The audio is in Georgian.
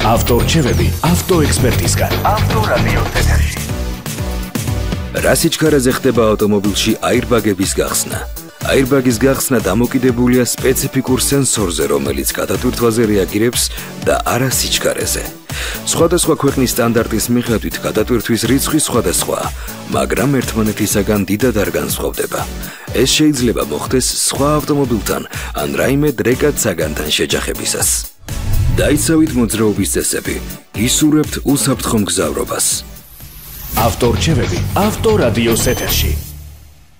ავტორჩევები ავტოექსპერტისგან. ავტორადიოს ეთერში. რა სიჩქარეზე ხდება ავტომობილში აირბაგების გახსნა? აირბაგის გახსნა დამოკიდებულია სპეციფიკურ სენსორზე, რომელიც გადატვირთვაზე რეაგირებს და არა სიჩქარეზე. სხვადასხვა ქვეყნის სტანდარტის მიხედვით გადატვირთვის რიცხვი სხვადასხვაა, მაგრამ ერთმანეთისაგან დიდად არ განსხვავდება. ეს შეიძლება მოხდეს სხვა ავტომობილთან ან რაიმე დრეკად საგანთან შეჯახებისას. დაიცავით მოძრაობის წესები, ისურვებთ უსაფრთხო მგზავრობას. ავტორჩევები ავტორადიოს ეთერში.